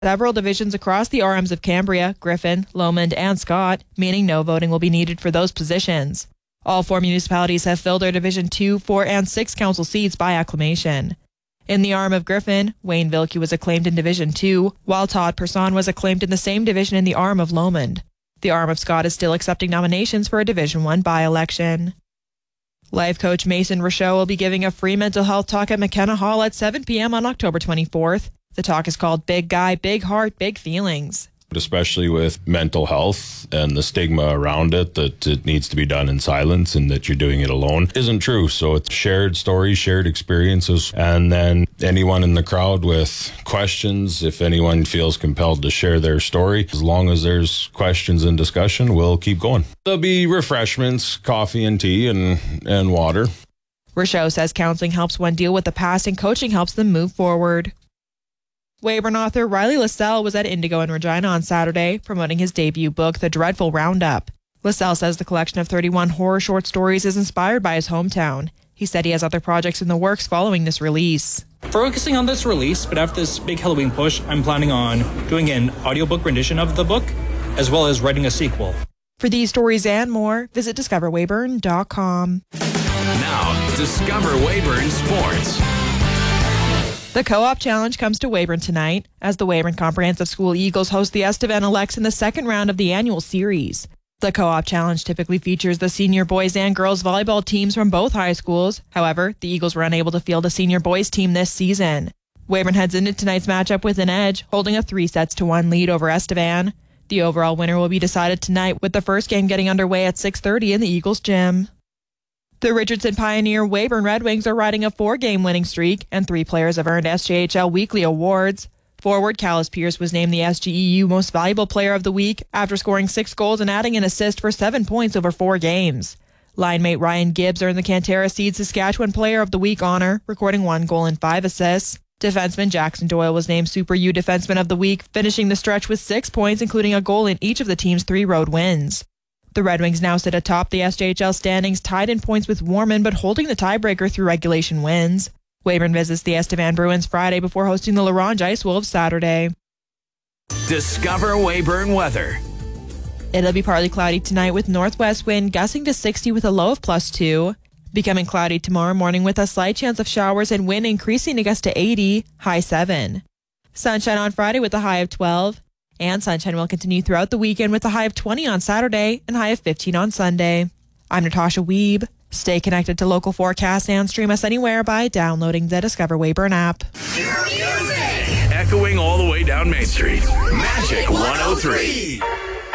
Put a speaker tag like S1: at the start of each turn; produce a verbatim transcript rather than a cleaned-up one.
S1: several divisions across the R Ms of Cambria, Griffin, Lomond, and Scott, meaning no voting will be needed for those positions. All four municipalities have filled their Division two, four, and six council seats by acclamation. In the arm of Griffin, Wayne Vilke was acclaimed in Division two, while Todd Person was acclaimed in the same division in the arm of Lomond. The arm of Scott is still accepting nominations for a Division one by-election. Life coach Mason Rochot will be giving a free mental health talk at McKenna Hall at seven p.m. on October twenty-fourth. The talk is called Big Guy, Big Heart, Big Feelings.
S2: Especially with mental health and the stigma around it, that it needs to be done in silence and that you're doing it alone isn't true. So it's shared stories, shared experiences, and then anyone in the crowd with questions, if anyone feels compelled to share their story, as long as there's questions and discussion, we'll keep going. There'll be refreshments, coffee and tea and, and water.
S1: Rochot says counseling helps one deal with the past and coaching helps them move forward. Weyburn author Riley LaSalle was at Indigo in Regina on Saturday, promoting his debut book, The Dreadful Roundup. LaSalle says the collection of thirty-one horror short stories is inspired by his hometown. He said he has other projects in the works following this release.
S3: Focusing on this release, but after this big Halloween push, I'm planning on doing an audiobook rendition of the book, as well as writing a sequel.
S1: For these stories and more, visit discover weyburn dot com.
S4: Now, Discover Weyburn Sports.
S1: The Co-op Challenge comes to Weyburn tonight as the Weyburn Comprehensive School Eagles host the Estevan Elects in the second round of the annual series. The Co-op Challenge typically features the senior boys and girls volleyball teams from both high schools. However, the Eagles were unable to field a senior boys team this season. Weyburn heads into tonight's matchup with an edge, holding a three sets to one lead over Estevan. The overall winner will be decided tonight, with the first game getting underway at six thirty in the Eagles gym. The Richardson Pioneer Weyburn Red Wings are riding a four-game winning streak, and three players have earned S J H L weekly awards. Forward Callis Pierce was named the S G E U Most Valuable Player of the Week after scoring six goals and adding an assist for seven points over four games. Line mate Ryan Gibbs earned the Cantera Seed Saskatchewan Player of the Week honor, recording one goal and five assists. Defenseman Jackson Doyle was named Super U Defenseman of the Week, finishing the stretch with six points, including a goal in each of the team's three road wins. The Red Wings now sit atop the S J H L standings, tied in points with Warman, but holding the tiebreaker through regulation wins. Weyburn visits the Estevan Bruins Friday before hosting the LaRange Ice Wolves Saturday.
S4: Discover Weyburn weather.
S1: It'll be partly cloudy tonight with northwest wind gusting to sixty with a low of plus two. Becoming cloudy tomorrow morning with a slight chance of showers and wind increasing to gust to eighty, high seven. Sunshine on Friday with a high of twelve. And sunshine will continue throughout the weekend with a high of twenty on Saturday and high of fifteen on Sunday. I'm Natasha Wiebe. Stay connected to local forecasts and stream us anywhere by downloading the Discover Weyburn app.
S4: Echoing all the way down Main Street. Magic one oh three.